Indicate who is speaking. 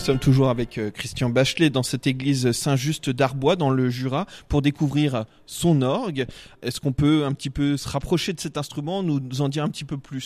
Speaker 1: sommes toujours avec Christian Bachelet dans cette église Saint-Just d'Arbois dans le Jura pour découvrir son orgue. Est-ce qu'on peut un petit peu se rapprocher de cet instrument, nous en dire un petit peu plus ?